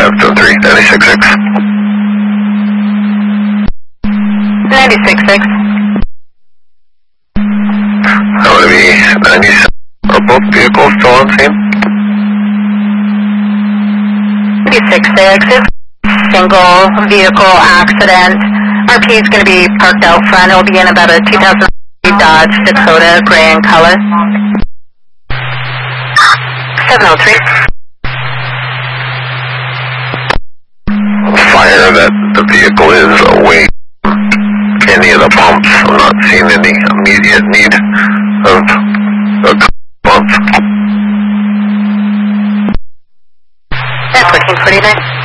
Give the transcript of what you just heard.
Captain 3, 96.6. 96.6. That would be 97. Are both vehicles still on scene? 96.6. Single vehicle accident. RP is going to be parked out front. It will be in about a 2003 Dodge Dakota, gray in color. 703. Fire that the vehicle is away from any of the pumps. I'm not seeing any immediate need of a pump. That's looking pretty nice.